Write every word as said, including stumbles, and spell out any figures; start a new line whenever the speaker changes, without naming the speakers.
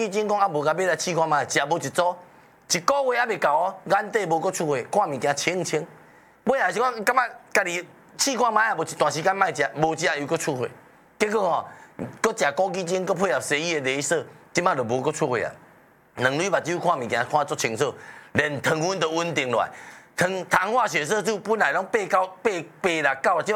记真讲啊，无甲买来试看卖，食无一组，一个月还未到哦，眼底无搁出货，看物件清清。尾也是讲感觉家己试看卖，也无一段时间卖食，无食又搁出货，结果吼，搁食枸杞精，搁配合西医的镭射，即摆就无搁出货啊。两蕊目睭看物件看足清楚，连糖分都稳定落来。糖糖化血色素本来拢八九八八啦九，即